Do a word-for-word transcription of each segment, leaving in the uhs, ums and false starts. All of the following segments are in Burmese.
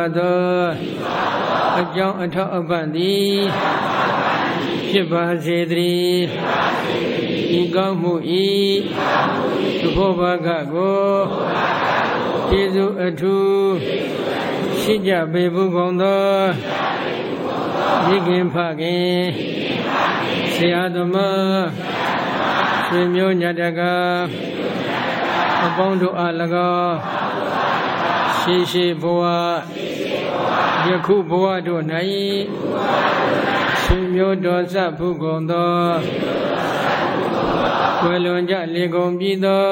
သောအကြောင်းအထောက်အပံ့သည်ဖြစ်ပါစေတည်းဤကောင်းမှုဤသဘောဘာကကိုကျေးဇူးအထူးရှိကြပေဘူးကုန်သောမိခင်ဖခင်ဆရာသမားဆွေမျိုးညတကအပေါင်းတို့အား၎င်းရှိရှိဘဝယခုဘဝတို့၌ဆွေမျိုးတော်စဖူးကုန်သောွယ်လွန်ကြလေကုန်ပြီးသော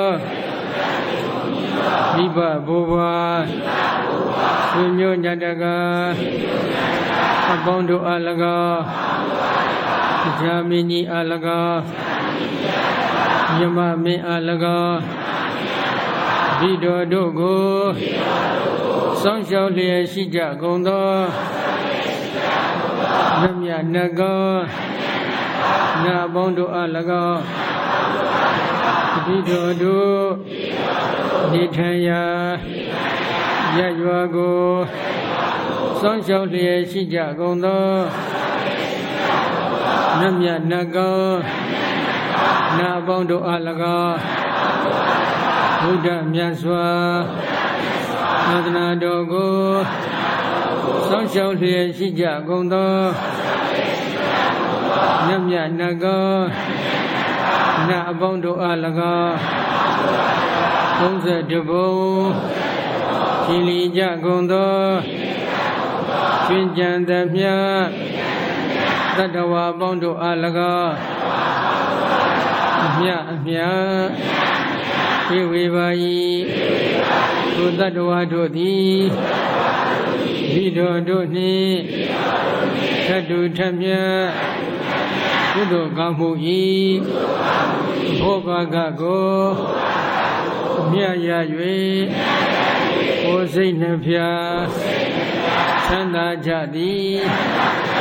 မိဘဘိုးဘွားဆွေမျိုးညတကအပေါင်းတို့အား၎င်းဇာမင်းကြီးအား၎င်းမြမမင်းအား၎င်းဒီတော်တို့ကိုစောင့်ရှောက်လျက်ရှိကြကုန်သောမြတ်မြတ်နဂောနာပေါင်းတို့အား၎င်းဒီတော်တို့နေထိုင်ရာရရွာကိုစောင့်ရှောက်လျက်ရှိကြကုန်သောမြတ်မြတ်နဂောနာပေါင်းတို့အား၎င်းဘုဒ္ဓမြတ်စွာသာသနာတော်ကိုစောင့်ရှောက်လျက်ရှိကြကုန်သောမြတ်မြတ်နဂောနာအပေါင်းတို့အား၎င်းသုံးဆယ်တဘုံခြေလီကြကုန်သောကျွင်းကြံသမျှသတ္တဝါပေါင်းတို့အား၎င်းအမြအမြဝိဝေပါယိသို့သတ္တဝါတို့သည်ဒီတော်တို့နှင့်ထတ်တူထက်မြတ်ကုသိုလ်ကောင်းမှု၏ဘောဘာကကိုမြတ်ရ၍ကိုယ်စိတ်နှဖျားချမ်းသာကြသည်